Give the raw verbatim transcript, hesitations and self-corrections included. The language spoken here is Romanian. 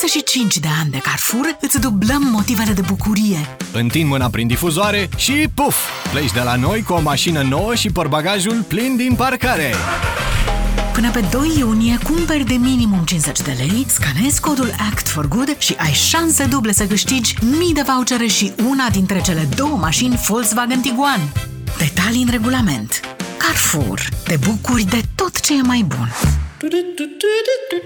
și cinci de ani de Carrefour îți dublăm motivele de bucurie. Întind mâna prin difuzoare și puf! Pleci de la noi cu o mașină nouă și portbagajul plin din parcare! Până pe doi iunie cumperi de minimum cincizeci de lei, scanezi codul Act for Good și ai șanse duble să câștigi mii de vouchere și una dintre cele două mașini Volkswagen Tiguan. Detalii în regulament. Carrefour. Te bucuri de tot ce e mai bun.